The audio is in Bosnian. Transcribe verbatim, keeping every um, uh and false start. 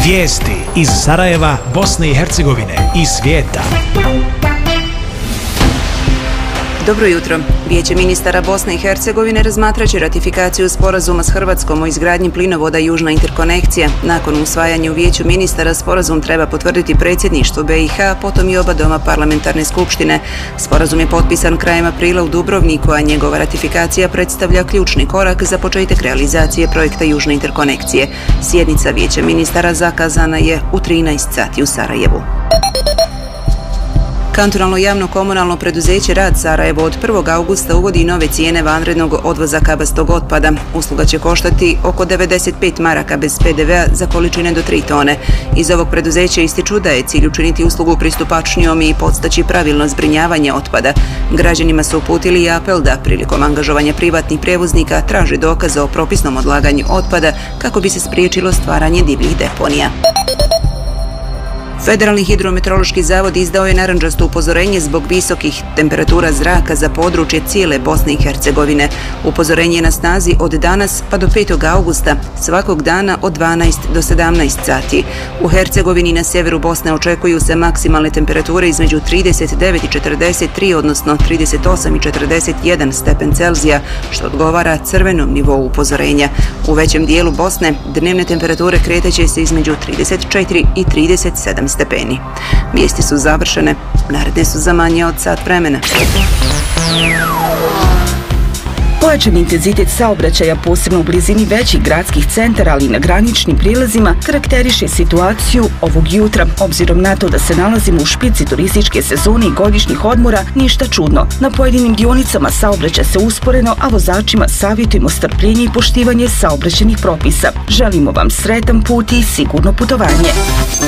Vijesti iz Sarajeva, Bosne i Hercegovine i svijeta. Dobro jutro. Vijeće ministara Bosne i Hercegovine razmatraće ratifikaciju sporazuma s Hrvatskom o izgradnji plinovoda Južna interkonekcija. Nakon usvajanja u Vijeću ministara sporazum treba potvrditi predsjedništvo B i H, potom i oba doma parlamentarne skupštine. Sporazum je potpisan krajem aprila u Dubrovniku, a njegova ratifikacija predstavlja ključni korak za početak realizacije projekta Južne interkonekcije. Sjednica Vijeća ministara zakazana je u trinaest sati u Sarajevu. Kantonalno javno komunalno preduzeće Rad Sarajevo od prvog augusta uvodi nove cijene vanrednog odvoza kabastog otpada. Usluga će koštati oko devedeset pet maraka bez P D V-a za količine do tri tone. Iz ovog preduzeća ističu da je cilj učiniti uslugu pristupačnijom i podstaći pravilno zbrinjavanje otpada. Građanima su uputili i apel da prilikom angažovanja privatnih prijevoznika traže dokaze o propisnom odlaganju otpada kako bi se spriječilo stvaranje divljih deponija. Federalni hidrometeorološki zavod izdao je narandžasto upozorenje zbog visokih temperatura zraka za područje cijele Bosne i Hercegovine. Upozorenje je na snazi od danas pa do petog augusta, svakog dana od dvanaest do sedamnaest sati. U Hercegovini na sjeveru Bosne očekuju se maksimalne temperature između trideset devet i četrdeset tri, odnosno trideset osam i četrdeset jedan stepen Celzija, što odgovara crvenom nivou upozorenja. U većem dijelu Bosne dnevne temperature kretaće se između trideset četiri i trideset sedam stepeni. Vijesti su završene, naredne su za manje od sat vremena. Pojačan intenzitet saobraćaja, posebno u blizini većih gradskih centara, ali i na graničnim prilazima, karakteriše situaciju ovog jutra. Obzirom na to da se nalazimo u špici turističke sezone i godišnjih odmora, ništa čudno. Na pojedinim dionicama saobraća se usporeno, a vozačima savjetujemo strpljenje i poštivanje saobraćajnih propisa. Želimo vam sretan put i sigurno putovanje.